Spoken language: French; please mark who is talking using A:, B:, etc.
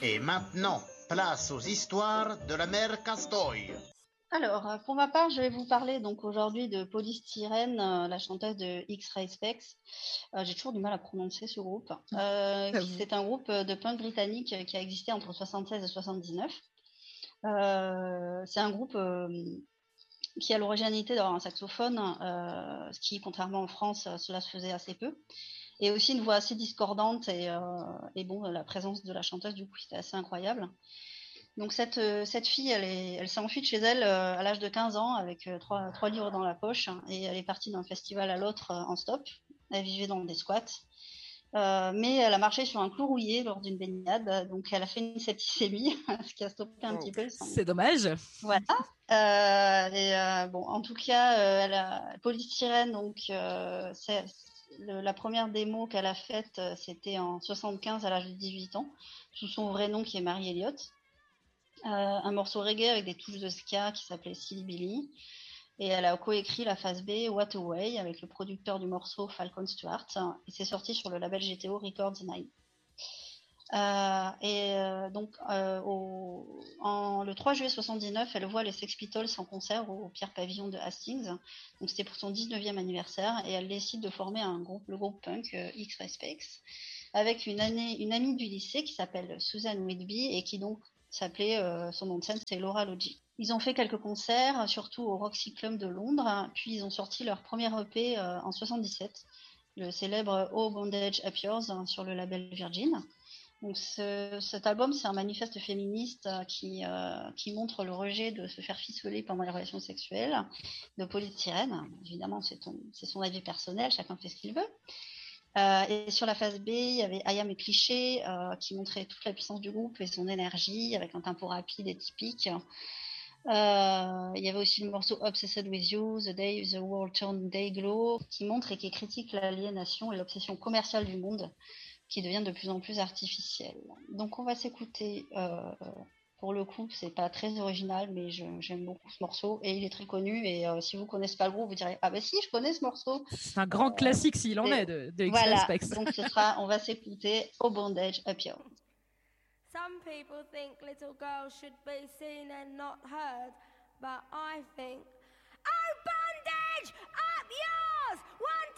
A: Et maintenant, place aux histoires de la mère Castoy.
B: Alors, pour ma part, je vais vous parler donc aujourd'hui de Polystyrène, la chanteuse de X-Ray Spex. J'ai toujours du mal à prononcer ce groupe. C'est un groupe de punk britannique qui a existé entre 76 et 79. C'est un groupe qui a l'originalité d'avoir un saxophone, ce qui, contrairement en France, cela se faisait assez peu. Et aussi une voix assez discordante et bon, la présence de la chanteuse, du coup, c'était assez incroyable. Donc cette fille, elle s'est enfuie de chez elle à l'âge de 15 ans avec 3 livres dans la poche et elle est partie d'un festival à l'autre en stop. Elle vivait dans des squats. Mais elle a marché sur un clou rouillé lors d'une baignade, donc elle a fait une septicémie, ce qui a stoppé un petit peu
C: C'est dommage.
B: Voilà. Bon, en tout cas, Polystyrène, donc la première démo qu'elle a faite, c'était en 75 à l'âge de 18 ans, sous son vrai nom qui est Marie Elliott. Un morceau reggae avec des touches de ska qui s'appelait Silly Billy. Et elle a coécrit la phase B What Away avec le producteur du morceau Falcon Stewart. Et c'est sorti sur le label GTO Records 9. Le 3 juillet 79, elle voit les Sex Pistols en concert au Pierre Pavillon de Hastings. Donc c'était pour son 19e anniversaire et elle décide de former le groupe punk X-Ray Spex avec une amie du lycée qui s'appelle Susan Whitby et qui donc s'appelait, son nom de scène c'est Laura Logie. Ils ont fait quelques concerts, surtout au Roxy Club de Londres, puis ils ont sorti leur premier EP en 77, le célèbre Oh Bondage Appears sur le label Virgin. Donc cet album, c'est un manifeste féministe qui montre le rejet de se faire ficeler pendant les relations sexuelles de Polystyrène. Évidemment, c'est son avis personnel, chacun fait ce qu'il veut. Et sur la phase B, il y avait I Am et Cliché qui montrait toute la puissance du groupe et son énergie avec un tempo rapide et typique. Il y avait aussi le morceau Obsessed with You, The Day the World Turned Day Glow, qui montre et qui critique l'aliénation et l'obsession commerciale du monde, qui devient de plus en plus artificielle. Donc on va s'écouter, pour le coup, c'est pas très original, mais j'aime beaucoup ce morceau, et il est très connu, et si vous connaissez pas le groupe, vous direz « Ah bah si, je connais ce morceau !»
C: C'est un grand classique s'il en est de X-Ray
B: Voilà,
C: Spex.
B: donc on va s'écouter au Bondage Appears.
D: Some people think little girls should be seen and not heard, but I think, oh, bondage up yours!